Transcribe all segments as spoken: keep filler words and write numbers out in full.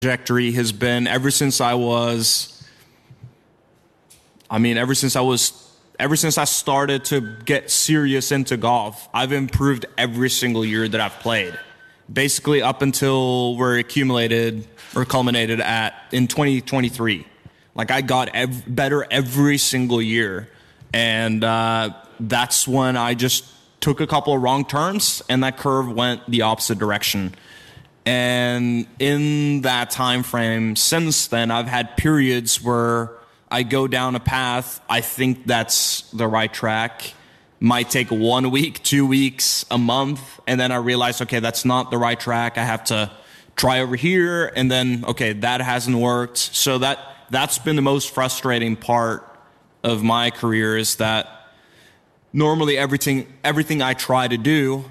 trajectory has been ever since I was, I mean, ever since I was, ever since I started to get serious into golf, I've improved every single year that I've played. Basically up until we're accumulated or culminated at in twenty twenty-three. Like I got ev- better every single year. And uh, that's when I just took a couple of wrong turns and that curve went the opposite direction. And in that time frame since then, I've had periods where I go down a path, I think that's the right track, might take one week, two weeks, a month, and then I realize, okay, that's not the right track. I have to try over here, and then, okay, that hasn't worked. So that, that's been the most frustrating part of my career is that normally everything, everything I try to do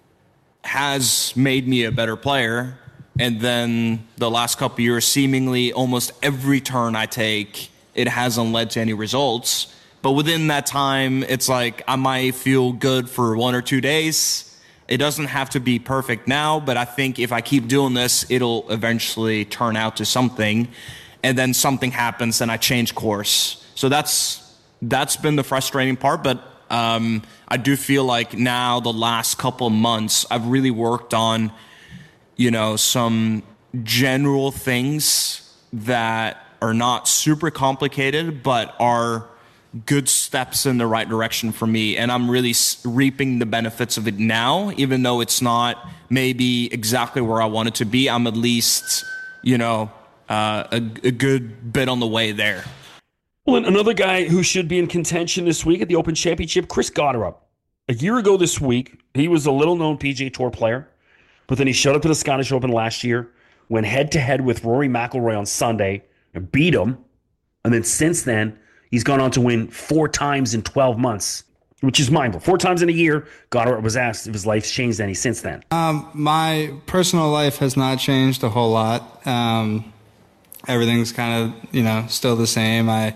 has made me a better player. And then the last couple of years, seemingly almost every turn I take, it hasn't led to any results. But within that time, it's like I might feel good for one or two days. It doesn't have to be perfect now, but I think if I keep doing this, it'll eventually turn out to something. And then something happens and I change course. So that's that's been the frustrating part. But Um, I do feel like now the last couple of months, I've really worked on, you know, some general things that are not super complicated, but are good steps in the right direction for me. And I'm really reaping the benefits of it now, even though it's not maybe exactly where I want it to be. I'm at least, you know, uh, a, a good bit on the way there. Well, and another guy who should be in contention this week at the Open Championship, Chris Gotterup. A year ago this week, he was a little-known P G A Tour player, but then he showed up to the Scottish Open last year, went head-to-head with Rory McIlroy on Sunday, and beat him. And then since then, he's gone on to win four times in twelve months, which is mind-blowing. Four times in a year, Gotterup was asked if his life's changed any since then. Um, my personal life has not changed a whole lot. Um, everything's kind of, you know, still the same. I...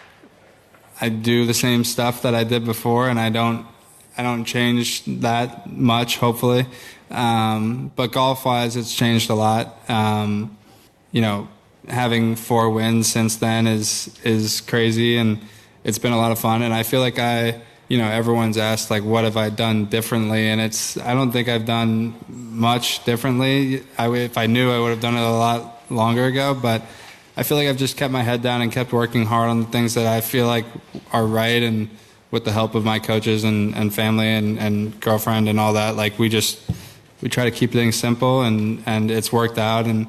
I do the same stuff that I did before, and I don't, I don't change that much, hopefully. Um, but golf-wise, it's changed a lot. Um, you know, having four wins since then is is crazy, and it's been a lot of fun. And I feel like I, you know, everyone's asked like, what have I done differently? And it's, I don't think I've done much differently. I, if I knew, I would have done it a lot longer ago, but I feel like I've just kept my head down and kept working hard on the things that I feel like are right, and with the help of my coaches and, and family and, and girlfriend and all that, like we just we try to keep things simple, and, and it's worked out, and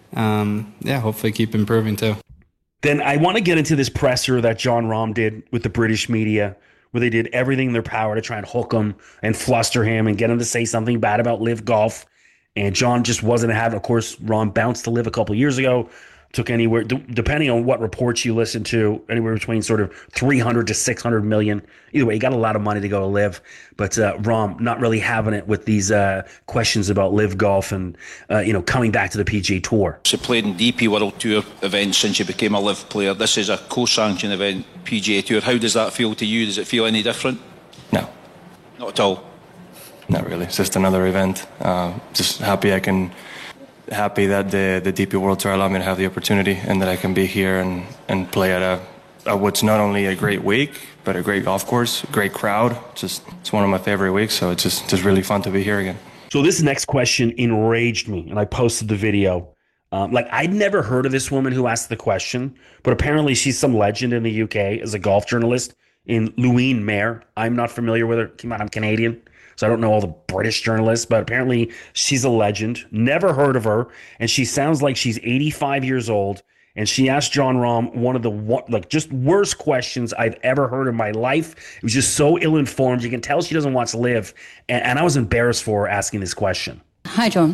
um, yeah, hopefully keep improving too. Then I want to get into this presser that Jon Rahm did with the British media, where they did everything in their power to try and hook him and fluster him and get him to say something bad about Live Golf. And Jon just wasn't having. Of course, Rahm bounced to Live a couple years ago. Took anywhere, depending on what reports you listen to, anywhere between sort of three hundred to six hundred million. Either way, he got a lot of money to go to Live. But uh, Rahm not really having it with these uh, questions about Live Golf and, uh, you know, coming back to the P G A Tour. She played in D P World Tour events since she became a Live player. This is a co-sanctioned event, P G A Tour. How does that feel to you? Does it feel any different? No. Not at all? Not really. It's just another event. Uh, just happy I can... happy that the the D P World Tour allowed me to have the opportunity, and that I can be here and, and play at a, a what's not only a great week, but a great golf course, a great crowd. Just it's one of my favorite weeks, so it's just just really fun to be here again. So this next question enraged me, and I posted the video. Um, like I'd never heard of this woman who asked the question, but apparently she's some legend in the U K as a golf journalist. In Louise Mayer, I'm not familiar with her. Come on, I'm Canadian. So I don't know all the British journalists, but apparently she's a legend. Never heard of her. And she sounds like she's eighty-five years old. And she asked Jon Rahm one of the like just worst questions I've ever heard in my life. It was just so ill-informed. You can tell she doesn't watch Live. And, and I was embarrassed for her asking this question. Hi, John.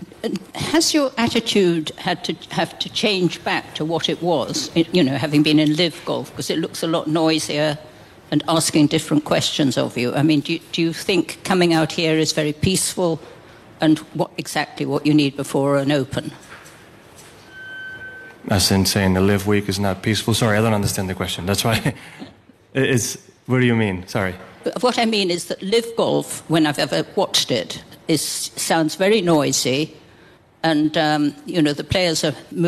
Has your attitude had to have to change back to what it was, you know, having been in Live Golf? Because it looks a lot noisier and asking different questions of you. I mean, do you, do you think coming out here is very peaceful, and what exactly what you need before an Open? As in saying the Live week is not peaceful? Sorry, I don't understand the question. That's why. It's, what do you mean? Sorry. What I mean is that Live Golf, when I've ever watched it, is sounds very noisy, and um, you know the players are